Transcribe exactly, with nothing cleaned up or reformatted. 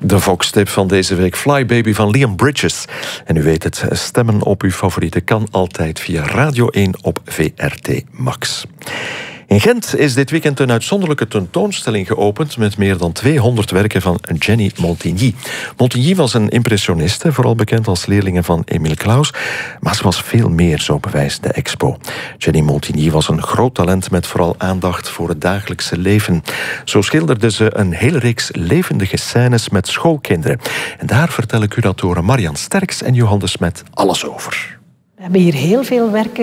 De Vox-tip van deze week, Fly Baby van Leon Bridges. En u weet het, stemmen op uw favoriete kan altijd via Radio één op V R T Max. In Gent is dit weekend een uitzonderlijke tentoonstelling geopend met meer dan tweehonderd werken van Jenny Montigny. Montigny was een impressioniste, vooral bekend als leerlinge van Emile Claus, maar ze was veel meer, zo bewijst de expo. Jenny Montigny was een groot talent met vooral aandacht voor het dagelijkse leven. Zo schilderde ze een hele reeks levendige scènes met schoolkinderen. En daar vertel ik u dat door Marian Sterks en Johan de Smet alles over. We hebben hier heel veel werken